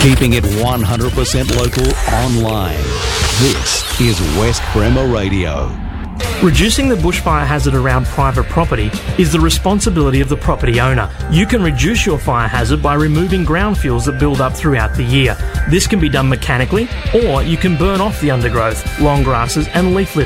Keeping it 100% local online. This is West Bremer Radio. Reducing the bushfire hazard around private property is the responsibility of the property owner. You can reduce your fire hazard by removing ground fuels that build up throughout the year. This can be done mechanically, or you can burn off the undergrowth, long grasses and leaf litter.